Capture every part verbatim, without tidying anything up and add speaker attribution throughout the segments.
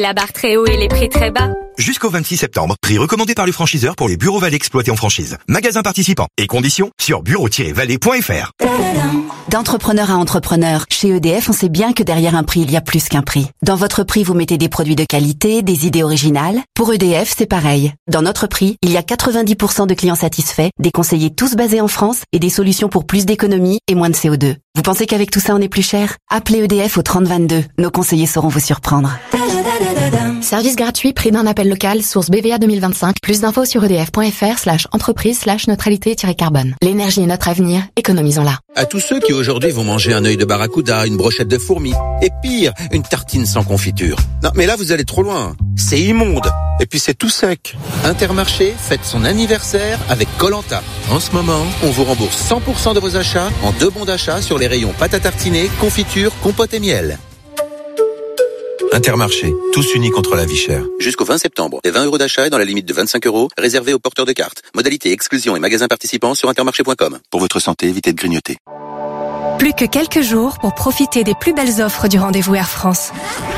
Speaker 1: La barre très haut et les prix très bas.
Speaker 2: Jusqu'au vingt-six septembre, prix recommandé par le franchiseur pour les bureaux Vallée exploités en franchise. Magasins participants et conditions sur bureau tiret vallée point f r.
Speaker 3: D'entrepreneur à entrepreneur, chez E D F, on sait bien que derrière un prix, il y a plus qu'un prix. Dans votre prix, vous mettez des produits de qualité, des idées originales. Pour E D F, c'est pareil. Dans notre prix, il y a quatre-vingt-dix pour cent de clients satisfaits, des conseillers tous basés en France et des solutions pour plus d'économie et moins de C O deux. Vous pensez qu'avec tout ça, on est plus cher? Appelez E D F au trente vingt-deux. Nos conseillers sauront vous surprendre.
Speaker 4: Service gratuit, prix d'un appel local, source B V A deux mille vingt-cinq. Plus d'infos sur edf.fr slash entreprise slash neutralité-carbone. L'énergie est notre avenir, économisons-la.
Speaker 5: À tous ceux qui aujourd'hui vont manger un œil de barracuda, une brochette de fourmis, et pire, une tartine sans confiture. Non, mais là vous allez trop loin. C'est immonde. Et puis c'est tout sec. Intermarché fête son anniversaire avec Koh-Lanta. En ce moment, on vous rembourse cent pour cent de vos achats en deux bons d'achat sur les rayons pâte à tartiner, confiture, compote et miel.
Speaker 6: Intermarché, tous unis contre la vie chère.
Speaker 5: Jusqu'au vingt septembre, les vingt euros d'achat est dans la limite de vingt-cinq euros, réservés aux porteurs de cartes. Modalité exclusion et magasins participants sur intermarché point com.
Speaker 6: Pour votre santé, évitez de grignoter.
Speaker 7: Plus que quelques jours pour profiter des plus belles offres du rendez-vous Air France.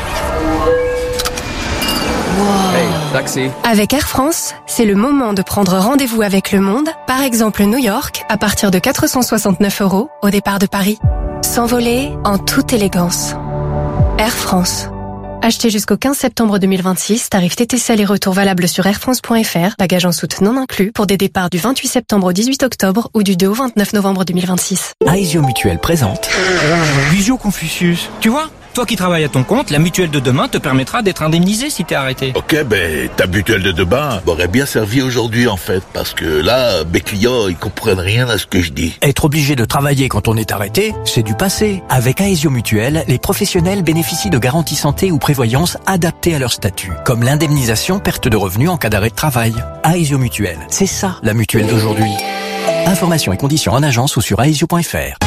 Speaker 8: Wow. Hey, taxi.
Speaker 7: Avec Air France, c'est le moment de prendre rendez-vous avec le monde. Par exemple, New York, à partir de quatre cent soixante-neuf euros au départ de Paris. S'envoler en toute élégance. Air France. Acheté jusqu'au quinze septembre deux mille vingt-six, tarif T T C aller-retour valable sur air france point f r, bagages en soute non inclus pour des départs du vingt-huit septembre au dix-huit octobre ou du deux au vingt-neuf novembre deux mille vingt-six.
Speaker 9: Aesio Mutuelle présente Visio Confucius. Tu vois, toi qui travailles à ton compte, la mutuelle de demain te permettra d'être indemnisé si t'es arrêté.
Speaker 10: Ok, ben ta mutuelle de demain m'aurait bien servi aujourd'hui en fait, parce que là, mes clients, ils comprennent rien à ce que je dis.
Speaker 9: Être obligé de travailler quand on est arrêté, c'est du passé. Avec Aesio Mutuelle, les professionnels bénéficient de garanties santé ou prévoyance adaptées à leur statut, comme l'indemnisation perte de revenus en cas d'arrêt de travail. Aesio Mutuelle, c'est ça la mutuelle d'aujourd'hui. Informations et conditions en agence ou sur aesio point f r.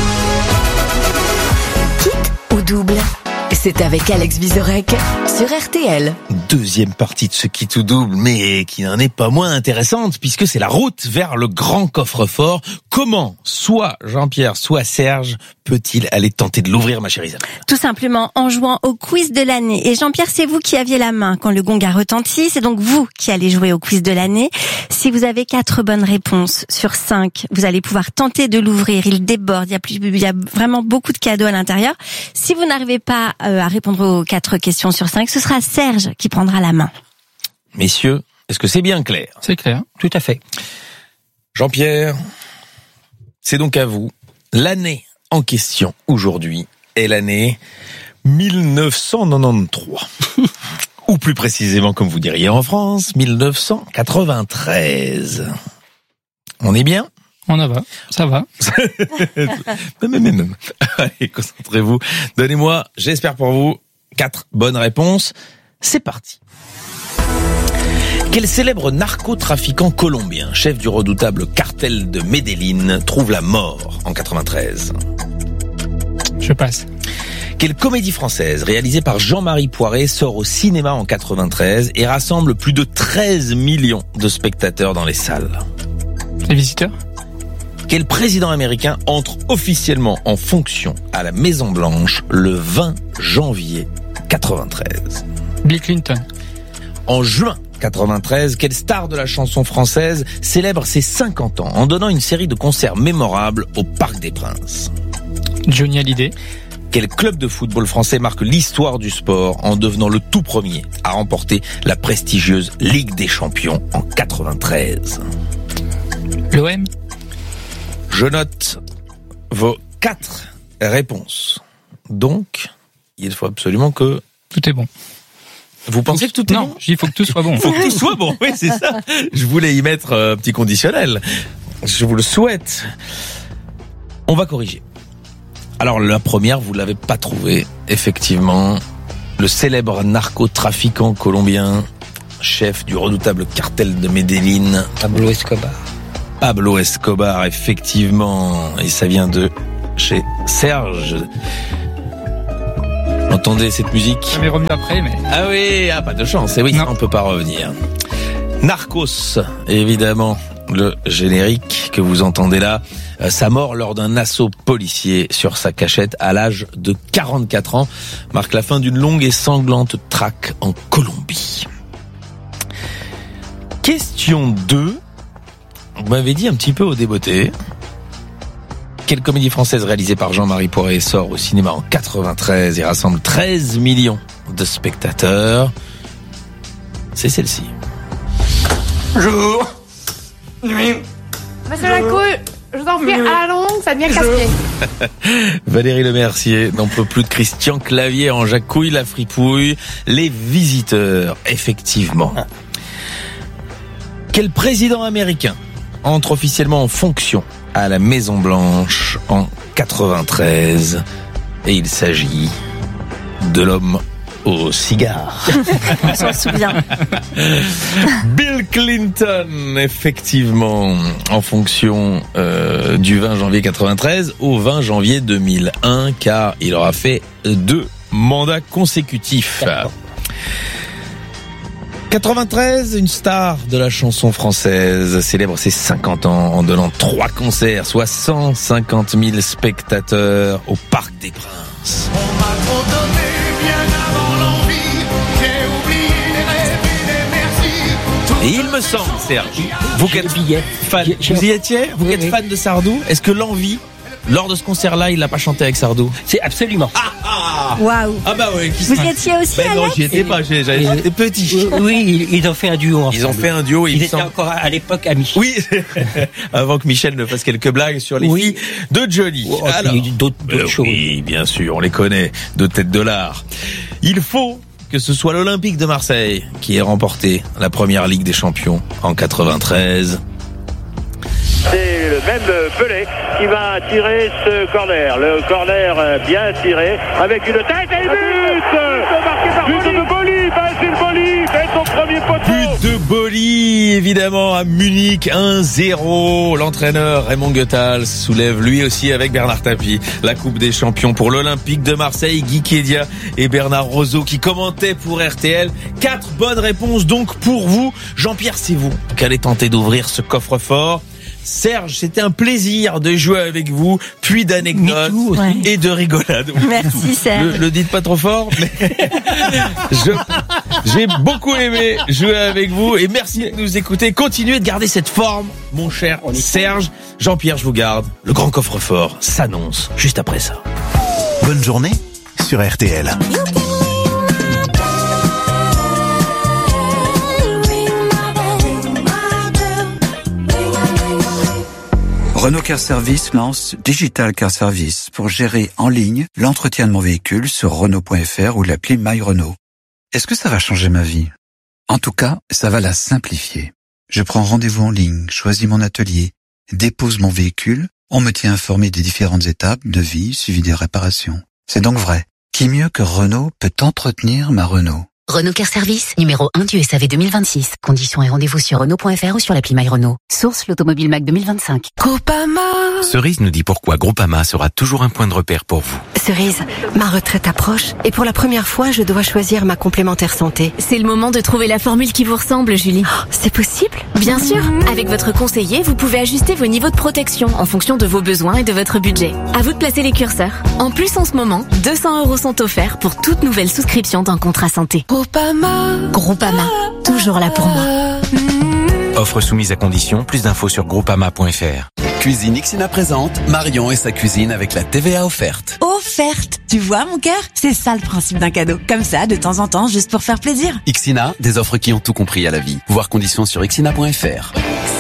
Speaker 3: Ou double. C'est avec Alex Vizorek sur R T L.
Speaker 11: Deuxième partie de ce qui tout double, mais qui n'en est pas moins intéressante, puisque c'est la route vers le grand coffre-fort. Comment, soit Jean-Pierre, soit Serge, peut-il aller tenter de l'ouvrir, ma chère Isabelle?
Speaker 12: Tout simplement en jouant au quiz de l'année. Et Jean-Pierre, c'est vous qui aviez la main quand le gong a retenti. C'est donc vous qui allez jouer au quiz de l'année. Si vous avez quatre bonnes réponses sur cinq, vous allez pouvoir tenter de l'ouvrir. Il déborde. Il y a, plus, il y a vraiment beaucoup de cadeaux à l'intérieur. Si vous n'arrivez pas à répondre aux quatre questions sur cinq, ce sera Serge qui prendra la main.
Speaker 11: Messieurs, est-ce que c'est bien clair?
Speaker 8: C'est clair, tout à fait.
Speaker 11: Jean-Pierre, c'est donc à vous. L'année en question aujourd'hui est l'année mille neuf cent quatre-vingt-treize. Ou plus précisément, comme vous diriez en France, mille neuf cent quatre-vingt-treize. On est bien?
Speaker 8: On en va, ça va.
Speaker 11: Allez, concentrez-vous. Donnez-moi, j'espère pour vous, quatre bonnes réponses. C'est parti. Quel célèbre narcotrafiquant colombien, chef du redoutable cartel de Medellín, trouve la mort en quatre-vingt-treize?
Speaker 8: Je passe.
Speaker 11: Quelle comédie française réalisée par Jean-Marie Poiret sort au cinéma en quatre-vingt-treize et rassemble plus de treize millions de spectateurs dans les salles?
Speaker 8: Les Visiteurs?
Speaker 11: Quel président américain entre officiellement en fonction à la Maison-Blanche le vingt janvier quatre-vingt-treize?
Speaker 8: Bill Clinton.
Speaker 11: En juin quatre-vingt-treize, quelle star de la chanson française célèbre ses cinquante ans en donnant une série de concerts mémorables au Parc des Princes?
Speaker 8: Johnny Hallyday.
Speaker 11: Quel club de football français marque l'histoire du sport en devenant le tout premier à remporter la prestigieuse Ligue des Champions en quatre-vingt-treize?
Speaker 8: L'O M.
Speaker 11: Je note vos quatre réponses. Donc, il faut absolument que...
Speaker 8: Tout est bon.
Speaker 11: Vous pensez que tout est
Speaker 8: non,
Speaker 11: bon?
Speaker 8: il faut que tout soit bon.
Speaker 11: Il faut que tout soit bon, oui, c'est ça. Je voulais y mettre un petit conditionnel. Je vous le souhaite. On va corriger. Alors, la première, vous l'avez pas trouvée. Effectivement, le célèbre narcotrafiquant colombien, chef du redoutable cartel de Medellín,
Speaker 9: Pablo Escobar.
Speaker 11: Pablo Escobar, effectivement, et ça vient de chez Serge. Entendez cette musique?
Speaker 8: Je vais revenir après, mais...
Speaker 11: Ah oui, ah, pas de chance, et oui, non. On peut pas revenir. Narcos, évidemment, le générique que vous entendez là. Euh, sa mort lors d'un assaut policier sur sa cachette à l'âge de quarante-quatre ans marque la fin d'une longue et sanglante traque en Colombie. Question deux. Vous m'avez dit un petit peu au débeauté. Quelle comédie française réalisée par Jean-Marie Poiret sort au cinéma en quatre-vingt-treize et rassemble treize millions de spectateurs? C'est celle-ci.
Speaker 13: Jour, nuit.
Speaker 14: Monsieur la couille, je vous en prie, à la longue, ça devient casse-pied.
Speaker 11: Valérie Lemercier n'en peut plus de Christian Clavier en Jacouille, la fripouille, les visiteurs, effectivement. Quel président américain entre officiellement en fonction à la Maison Blanche en quatre-vingt-treize? Et il s'agit de l'homme au cigare.
Speaker 12: On s'en souvient.
Speaker 11: Bill Clinton, effectivement, en fonction euh, du vingt janvier quatre-vingt-treize au vingt janvier deux mille un, car il aura fait deux mandats consécutifs. quatre-vingt-treize, une star de la chanson française célèbre ses cinquante ans en donnant trois concerts, soit cent cinquante mille spectateurs au Parc des Princes.
Speaker 13: On m'a trop donné bien avant l'envie. J'ai oublié les rêves et les merci.
Speaker 11: Et il me semble, Serge, vous qui êtes fan, vous y étiez, vous qui êtes fan de Sardou, est-ce que l'envie, lors de ce concert-là, il l'a pas chanté avec Sardou?
Speaker 15: C'est absolument.
Speaker 11: Ah, ah,
Speaker 12: waouh.
Speaker 11: Ah bah ouais.
Speaker 12: Vous y étiez aussi,
Speaker 11: ben non,
Speaker 12: Alex?
Speaker 11: j'y étais pas, j'étais petit.
Speaker 15: Oui, ils ont fait un duo ensemble.
Speaker 11: Ils ont fait un duo.
Speaker 15: Ils
Speaker 11: il
Speaker 15: étaient
Speaker 11: semble...
Speaker 15: encore à l'époque amis.
Speaker 11: Oui, avant que Michel ne fasse quelques blagues sur les
Speaker 15: oui.
Speaker 11: filles de Johnny.
Speaker 15: Oh,
Speaker 11: alors,
Speaker 15: d'autres, d'autres
Speaker 11: euh,
Speaker 15: choses.
Speaker 11: Oui, bien sûr, on les connaît, de tête de l'art. Il faut que ce soit l'Olympique de Marseille qui ait remporté la première Ligue des Champions en quatre-vingt-treize.
Speaker 16: C'est le même Pelé qui va tirer ce corner. Le corner bien tiré avec une tête et but. But de Boli, Basile Boli fait son premier poteau.
Speaker 11: But de Boli, évidemment, à Munich, un zéro. L'entraîneur Raymond Goethals soulève lui aussi avec Bernard Tapie la Coupe des Champions pour l'Olympique de Marseille. Guy Kédia et Bernard Roseau qui commentaient pour R T L. Quatre bonnes réponses donc pour vous. Jean-Pierre, c'est vous qui allez tenter d'ouvrir ce coffre-fort. Serge, c'était un plaisir de jouer avec vous, puis d'anecdotes
Speaker 12: ouais.
Speaker 11: et de rigolades.
Speaker 12: Merci Serge.
Speaker 11: Le, le dites pas trop fort, mais je, j'ai beaucoup aimé jouer avec vous et merci de nous écouter. Continuez de garder cette forme, mon cher Serge. Jean-Pierre, je vous garde. Le grand coffre-fort s'annonce juste après ça.
Speaker 2: Bonne journée sur R T L.
Speaker 17: Renault Car Service lance Digital Car Service pour gérer en ligne l'entretien de mon véhicule sur Renault point F R ou l'appli My Renault. Est-ce que ça va changer ma vie? En tout cas, ça va la simplifier. Je prends rendez-vous en ligne, choisis mon atelier, dépose mon véhicule, on me tient informé des différentes étapes de vie suivi des réparations. C'est donc vrai. Qui mieux que Renault peut entretenir ma Renault?
Speaker 3: Renault Car Service, numéro un du S A V deux mille vingt-six. Conditions et rendez-vous sur Renault point F R ou sur l'appli My Renault. Source l'Automobile Mac deux mille vingt-cinq.
Speaker 18: Groupama. Cerise nous dit pourquoi Groupama sera toujours un point de repère pour vous.
Speaker 19: Cerise, ma retraite approche et pour la première fois, je dois choisir ma complémentaire santé.
Speaker 20: C'est le moment de trouver la formule qui vous ressemble, Julie.
Speaker 19: Oh, c'est possible?
Speaker 20: Bien sûr. Avec votre conseiller, vous pouvez ajuster vos niveaux de protection en fonction de vos besoins et de votre budget. À vous de placer les curseurs. En plus, en ce moment, deux cents euros sont offerts pour toute nouvelle souscription d'un contrat santé.
Speaker 19: Groupama.
Speaker 20: Groupama. Toujours là pour moi.
Speaker 18: Offre soumise à condition. Plus d'infos sur groupama point F R.
Speaker 21: Cuisine Ixina présente Marion et sa cuisine avec la T V A offerte.
Speaker 22: Offerte. Tu vois, mon cœur, c'est ça le principe d'un cadeau. Comme ça, de temps en temps, juste pour faire plaisir.
Speaker 21: Ixina, des offres qui ont tout compris à la vie. Voir conditions sur ixina point F R.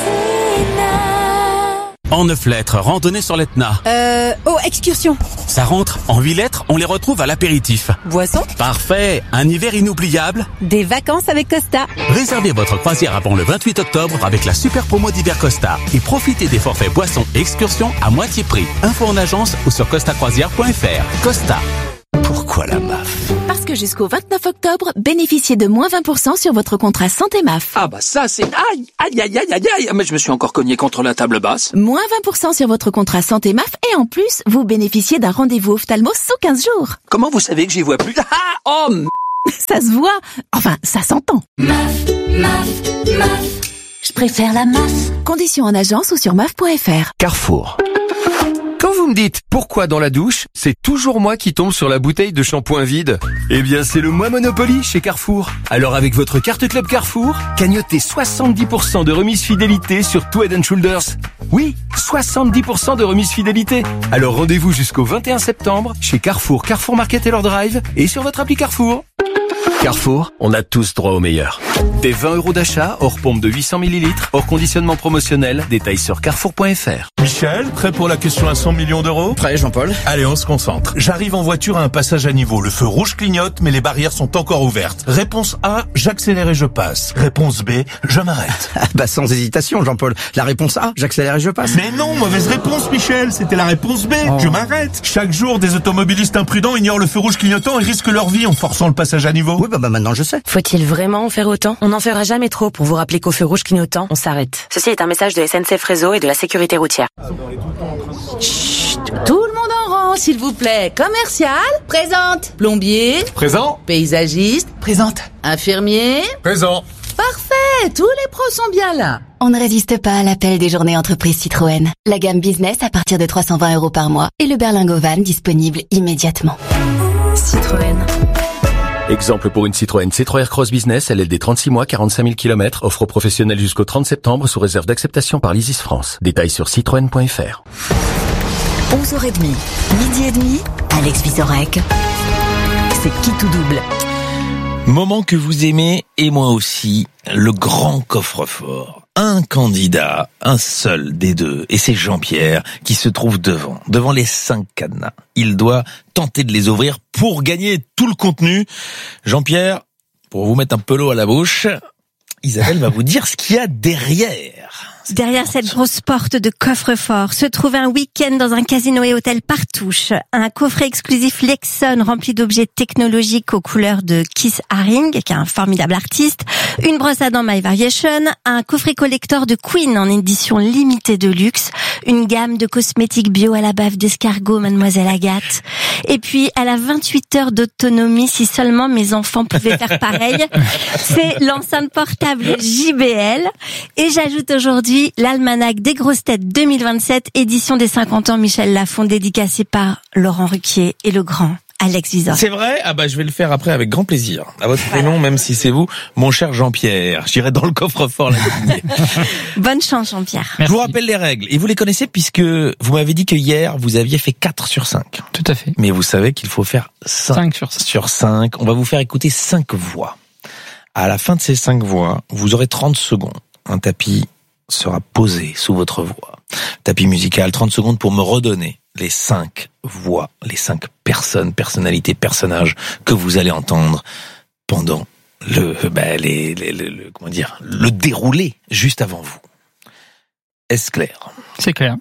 Speaker 23: En neuf lettres, randonnée sur l'Etna.
Speaker 22: Euh, oh, excursion.
Speaker 23: Ça rentre. En huit lettres, on les retrouve à l'apéritif.
Speaker 22: Boisson.
Speaker 23: Parfait. Un hiver inoubliable.
Speaker 22: Des vacances avec Costa.
Speaker 23: Réservez votre croisière avant le vingt-huit octobre avec la super promo d'hiver Costa. Et profitez des forfaits boissons et excursions à moitié prix. Info en agence ou sur costa croisière point F R. Costa.
Speaker 21: Pourquoi la M A F?
Speaker 20: Parce que jusqu'au vingt-neuf octobre, bénéficiez de moins vingt pour cent sur votre contrat santé M A F.
Speaker 24: Ah bah ça c'est... Aïe, aïe, aïe, aïe, aïe, aïe, mais je me suis encore cogné contre la table basse.
Speaker 20: Moins vingt pour cent sur votre contrat santé M A F et en plus, vous bénéficiez d'un rendez-vous ophtalmo sous quinze jours.
Speaker 24: Comment vous savez que j'y vois plus? Ah, oh m...
Speaker 20: Ça se voit. Enfin, ça s'entend.
Speaker 25: M A F, M A F, M A F.
Speaker 22: Je préfère la M A F.
Speaker 3: Conditions en agence ou sur M A F point F R.
Speaker 1: Carrefour. Quand vous me dites pourquoi dans la douche, c'est toujours moi qui tombe sur la bouteille de shampoing vide. Eh bien, c'est le mois Monopoly chez Carrefour. Alors avec votre carte Club Carrefour, cagnotez soixante-dix pour cent de remise fidélité sur tout Head and Shoulders. Oui, soixante-dix pour cent de remise fidélité. Alors rendez-vous jusqu'au vingt et un septembre chez Carrefour, Carrefour Market et leur drive et sur votre appli Carrefour. Carrefour, on a tous droit au meilleur. Des vingt euros d'achat, hors pompe de huit cents millilitres, hors conditionnement promotionnel, détails sur carrefour point F R.
Speaker 4: Michel, prêt pour la question à cent millions d'euros?
Speaker 5: Prêt, Jean-Paul.
Speaker 4: Allez, on se concentre. J'arrive en voiture à un passage à niveau. Le feu rouge clignote, mais les barrières sont encore ouvertes. Réponse A, j'accélère et je passe. Réponse B, je m'arrête.
Speaker 5: Bah, sans hésitation, Jean-Paul. La réponse A, j'accélère et je passe.
Speaker 4: Mais non, mauvaise réponse, Michel. C'était la réponse B, oh. Je m'arrête. Chaque jour, des automobilistes imprudents ignorent le feu rouge clignotant et risquent leur vie en forçant le passage à niveau.
Speaker 5: Oui, bah, bah maintenant je sais.
Speaker 6: Faut-il vraiment en faire autant? On n'en fera jamais trop pour vous rappeler qu'au feu rouge clignotant, on s'arrête. Ceci est un message de S N C F Réseau et de la sécurité routière.
Speaker 22: Chut, tout le monde en rang, s'il vous plaît. Commercial, présente. Plombier,
Speaker 4: présent.
Speaker 22: Paysagiste, présente. Infirmier,
Speaker 4: présent.
Speaker 22: Parfait, tous les pros sont bien là.
Speaker 3: On ne résiste pas à l'appel des journées entreprises Citroën. La gamme business à partir de trois cent vingt euros par mois et le berlingot van disponible immédiatement.
Speaker 6: Citroën.
Speaker 9: Exemple pour une Citroën C-trois Cross Business, L L D trente-six mois, quarante-cinq mille kilomètres, offre aux professionnels jusqu'au trente septembre sous réserve d'acceptation par l'Isis France. Détails sur citroën point F R.
Speaker 22: onze heures trente, midi et demi, Alex Vizorek. C'est qui tout double?
Speaker 11: Moment que vous aimez, et moi aussi, le grand coffre-fort. Un candidat, un seul des deux, et c'est Jean-Pierre qui se trouve devant, devant les cinq cadenas. Il doit tenter de les ouvrir pour gagner tout le contenu. Jean-Pierre, pour vous mettre un peu l'eau à la bouche, Isabelle va vous dire ce qu'il y a derrière.
Speaker 12: Derrière cette grosse porte de coffre-fort se trouve un week-end dans un casino et hôtel Partouche, un coffret exclusif Lexon rempli d'objets technologiques aux couleurs de Keith Haring, qui est un formidable artiste, une brosse à dents My Variation, un coffret collector de Queen en édition limitée de luxe, une gamme de cosmétiques bio à la bave d'escargot Mademoiselle Agathe, et puis elle a vingt-huit heures d'autonomie si seulement mes enfants pouvaient faire pareil. C'est l'enceinte portable J B L, et j'ajoute aujourd'hui l'almanach des grosses têtes deux mille vingt-sept, édition des cinquante ans Michel Lafon, dédicacé par Laurent Ruquier et le grand Alex Vizorek.
Speaker 11: C'est vrai? Ah bah je vais le faire après avec grand plaisir. À votre prénom, voilà. Même si c'est vous, mon cher Jean-Pierre. J'irai dans le coffre-fort la signer.
Speaker 12: Bonne chance Jean-Pierre.
Speaker 11: Merci. Je vous rappelle les règles. Et vous les connaissez puisque vous m'avez dit que hier, vous aviez fait quatre sur cinq.
Speaker 8: Tout à fait.
Speaker 11: Mais vous savez qu'il faut faire cinq sur cinq. On va vous faire écouter cinq voix. À la fin de ces cinq voix, vous aurez trente secondes. Un tapis sera posé sous votre voix. Tapis musical, trente secondes pour me redonner les cinq voix, les cinq personnes, personnalités, personnages que vous allez entendre pendant le, ben, les, les, le, le, comment dire, le déroulé juste avant vous. Est-ce clair?
Speaker 8: C'est clair.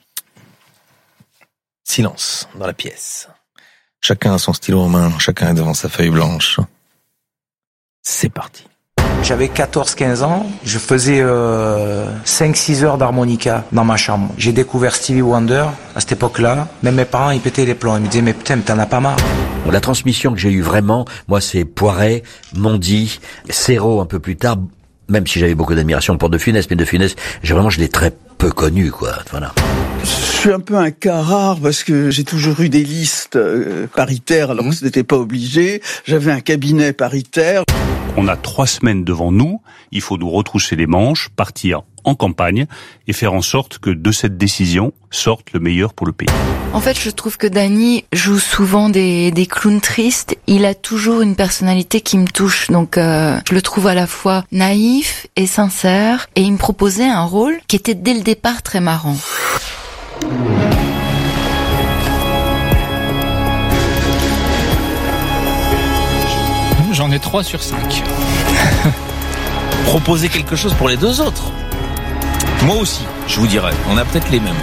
Speaker 11: Silence dans la pièce. Chacun a son stylo en main, chacun est devant sa feuille blanche. C'est parti.
Speaker 5: J'avais quatorze quinze ans, je faisais euh, cinq six heures d'harmonica dans ma chambre. J'ai découvert Stevie Wonder à cette époque-là. Même mes parents, ils pétaient les plombs. Ils me disaient, mais putain, mais t'en as pas marre.
Speaker 25: La transmission que j'ai eue vraiment, moi, c'est Poiret, Mondi, Serrault un peu plus tard, même si j'avais beaucoup d'admiration pour De Funès, mais De Funès, j'ai vraiment, je l'ai très peu connu, quoi. Voilà.
Speaker 26: Je suis un peu un cas rare parce que j'ai toujours eu des listes euh, paritaires alors que ce n'était pas obligé. J'avais un cabinet paritaire.
Speaker 27: On a trois semaines devant nous, il faut nous retrousser les manches, partir en campagne et faire en sorte que de cette décision sorte le meilleur pour le pays.
Speaker 28: En fait, je trouve que Dany joue souvent des, des clowns tristes. Il a toujours une personnalité qui me touche, donc euh, je le trouve à la fois naïf et sincère, et il me proposait un rôle qui était dès le départ très marrant.
Speaker 8: J'en ai trois sur cinq.
Speaker 11: Proposez quelque chose pour les deux autres. Moi aussi, je vous dirais. On a peut-être les mêmes.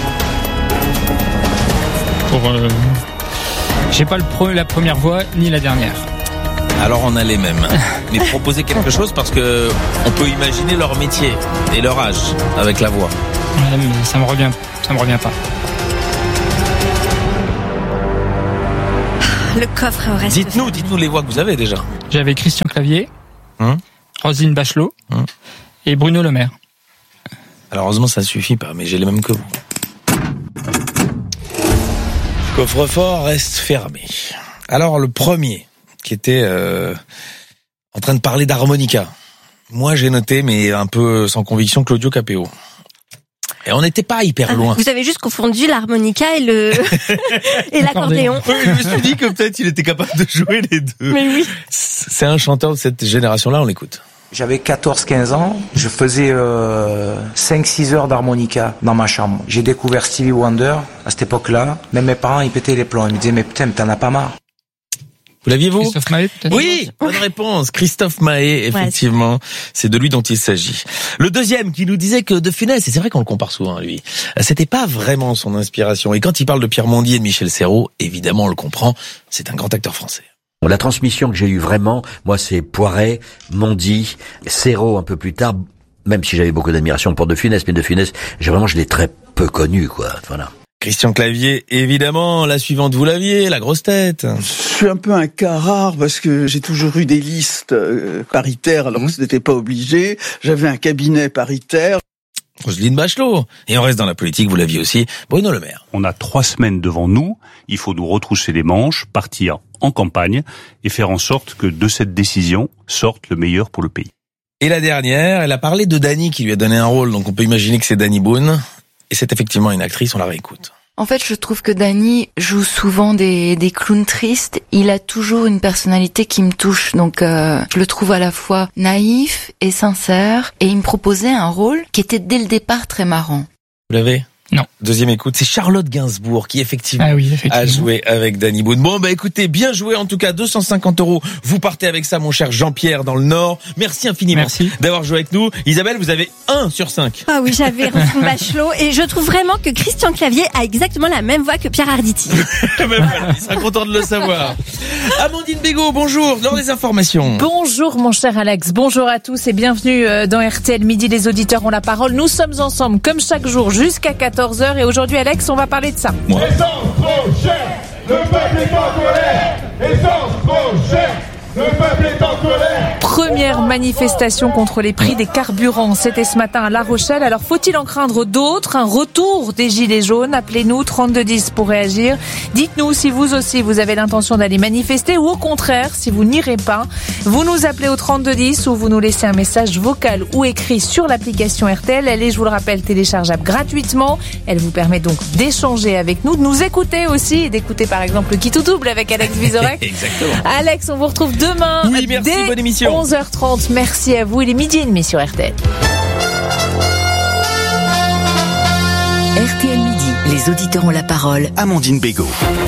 Speaker 8: Pour, euh, j'ai pas le pre- la première voix ni la dernière.
Speaker 11: Alors on a les mêmes. Mais proposez quelque chose parce que on peut imaginer leur métier et leur âge avec la voix.
Speaker 8: Ouais, mais ça me revient, ça me revient pas.
Speaker 12: Le coffre reste.
Speaker 11: Dites-nous, dites-nous les voix que vous avez déjà.
Speaker 8: J'avais Christian Clavier,
Speaker 11: hum
Speaker 8: Roselyne Bachelot hum et Bruno Le Maire.
Speaker 11: Alors heureusement ça ne suffit pas, mais j'ai les mêmes que vous. Coffre-fort reste fermé. Alors le premier qui était euh, en train de parler d'harmonica. Moi j'ai noté, mais un peu sans conviction, Claudio Capéo. Et on n'était pas hyper loin.
Speaker 12: Vous avez juste confondu l'harmonica et le et l'accordéon.
Speaker 11: Oui, je me suis dit que peut-être il était capable de jouer les deux.
Speaker 12: Mais oui.
Speaker 11: C'est un chanteur de cette génération-là, on l'écoute.
Speaker 5: J'avais quatorze quinze ans, je faisais euh, cinq six heures d'harmonica dans ma chambre. J'ai découvert Stevie Wonder à cette époque-là. Même mes parents, ils pétaient les plombs. Ils me disaient, mais putain, mais t'en as pas marre.
Speaker 11: Vous l'aviez, vous?
Speaker 8: Christophe Maé, peut-être?
Speaker 11: Oui, bonne réponse. Christophe Maé, effectivement. Ouais. C'est de lui dont il s'agit. Le deuxième qui nous disait que De Funès, et c'est vrai qu'on le compare souvent à lui, c'était pas vraiment son inspiration. Et quand il parle de Pierre Mondy et de Michel Serrault, évidemment, on le comprend, c'est un grand acteur français.
Speaker 25: La transmission que j'ai eue vraiment, moi, c'est Poiret, Mondy, Serrault un peu plus tard, même si j'avais beaucoup d'admiration pour De Funès, mais De Funès, j'ai vraiment, je l'ai très peu connu, quoi. Voilà.
Speaker 11: Christian Clavier, évidemment, la suivante, vous l'aviez, la grosse tête.
Speaker 26: Je suis un peu un cas rare parce que j'ai toujours eu des listes euh, paritaires alors que ce n'était pas obligé. J'avais un cabinet paritaire.
Speaker 11: Roselyne Bachelot. Et on reste dans la politique, vous l'aviez aussi, Bruno Le Maire.
Speaker 27: On a trois semaines devant nous, il faut nous retrousser les manches, partir en campagne et faire en sorte que de cette décision sorte le meilleur pour le pays.
Speaker 11: Et la dernière, elle a parlé de Dany qui lui a donné un rôle, donc on peut imaginer que c'est Dany Boon. Et c'est effectivement une actrice, on la réécoute.
Speaker 28: En fait, je trouve que Dany joue souvent des, des clowns tristes. Il a toujours une personnalité qui me touche. Donc, euh, je le trouve à la fois naïf et sincère. Et il me proposait un rôle qui était dès le départ très marrant.
Speaker 11: Vous l'avez ?
Speaker 8: Non.
Speaker 11: Deuxième écoute, c'est Charlotte Gainsbourg qui effectivement,
Speaker 8: ah oui, effectivement
Speaker 11: a joué avec Dany Boon. Bon, bah écoutez, bien joué en tout cas, deux cent cinquante euros. Vous partez avec ça, mon cher Jean-Pierre, dans le Nord. Merci infiniment
Speaker 8: Merci.
Speaker 11: d'avoir joué avec nous. Isabelle, vous avez un sur cinq.
Speaker 12: Ah oui, j'avais Roselyne Bachelot et je trouve vraiment que Christian Clavier a exactement la même voix que Pierre Arditi.
Speaker 11: Ben voilà, il sera content de le savoir. Amandine Bégaud, bonjour, l'heure des informations.
Speaker 2: Bonjour mon cher Alex, bonjour à tous et bienvenue dans R T L Midi. Les auditeurs ont la parole. Nous sommes ensemble comme chaque jour jusqu'à quatorze heures et aujourd'hui Alex, on va parler de ça.
Speaker 7: Ouais. Essence trop cher, le peuple est en colère. Essence trop cher, le peuple est en colère.
Speaker 2: Première manifestation contre les prix des carburants. C'était ce matin à La Rochelle. Alors faut-il en craindre d'autres? Un retour des gilets jaunes? Appelez-nous trente-deux dix pour réagir. Dites-nous si vous aussi vous avez l'intention d'aller manifester ou au contraire si vous n'irez pas. Vous nous appelez au trente-deux dix ou vous nous laissez un message vocal ou écrit sur l'application R T L. Elle est, je vous le rappelle, téléchargeable gratuitement. Elle vous permet donc d'échanger avec nous, de nous écouter aussi et d'écouter par exemple le Qui tout double avec Alex Vizorek.
Speaker 11: Exactement.
Speaker 2: Alex, on vous retrouve demain
Speaker 11: oui, merci,
Speaker 2: dès
Speaker 11: bonne émission.
Speaker 2: onze heures trente. Merci à vous. Il est midi et demi sur R T L.
Speaker 22: R T L Midi. Les auditeurs ont la parole.
Speaker 1: Amandine Bégaud.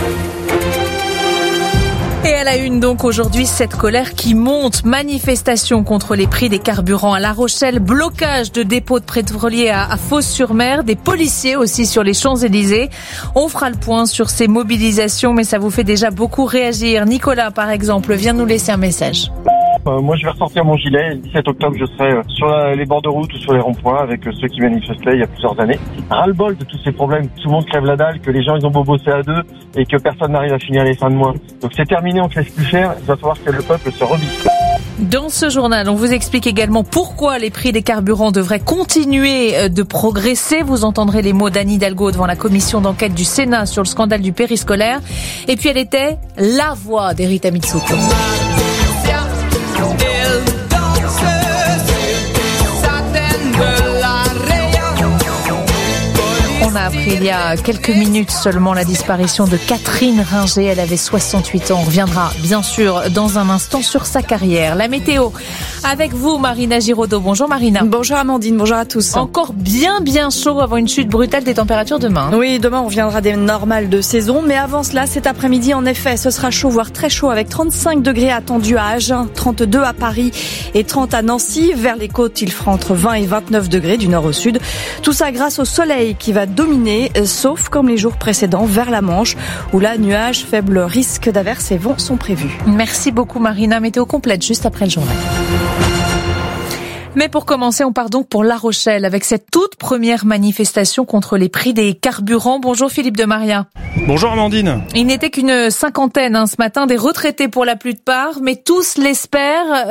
Speaker 2: Et à la une donc aujourd'hui, cette colère qui monte. Manifestation contre les prix des carburants à La Rochelle, blocage de dépôts de pétroliers à, à Fos-sur-Mer, des policiers aussi sur les Champs-Élysées. On fera le point sur ces mobilisations, mais ça vous fait déjà beaucoup réagir. Nicolas, par exemple, vient nous laisser un message.
Speaker 10: Euh, moi, je vais ressortir mon gilet. Le dix-sept octobre, je serai euh, sur la, les bords de route ou sur les ronds-points avec euh, ceux qui manifestaient il y a plusieurs années. Ras-le-bol de tous ces problèmes. Tout le monde crève la dalle, que les gens ils ont beau bosser à deux et que personne n'arrive à finir les fins de mois. Donc c'est terminé, on ne laisse plus faire. Il va falloir que le peuple se rebisse.
Speaker 2: Dans ce journal, on vous explique également pourquoi les prix des carburants devraient continuer de progresser. Vous entendrez les mots d'Anne Hidalgo devant la commission d'enquête du Sénat sur le scandale du périscolaire. Et puis elle était la voix d'Erita Mitsuko. On a appris il y a quelques minutes seulement la disparition de Catherine Ringer. Elle avait soixante-huit ans. On reviendra bien sûr dans un instant sur sa carrière. La météo avec vous, Marina Giraudot. Bonjour Marina.
Speaker 13: Bonjour Amandine, bonjour à tous.
Speaker 2: Encore bien bien chaud avant une chute brutale des températures demain.
Speaker 13: Oui, demain on reviendra des normales de saison. Mais avant cela, cet après-midi en effet, ce sera chaud, voire très chaud avec trente-cinq degrés attendus à Agen, trente-deux à Paris et trente à Nancy. Vers les côtes, il fera entre vingt et vingt-neuf degrés du nord au sud. Tout ça grâce au soleil qui va dominer, sauf comme les jours précédents vers la Manche, où là, nuages, faible risque d'averses et vents sont prévus.
Speaker 2: Merci beaucoup Marina. Météo complète juste après le journal. Mais pour commencer, on part donc pour La Rochelle avec cette toute première manifestation contre les prix des carburants. Bonjour Philippe de Maria.
Speaker 14: Bonjour Amandine.
Speaker 2: Il n'était qu'une cinquantaine hein, ce matin, des retraités pour la plupart, mais tous l'espèrent.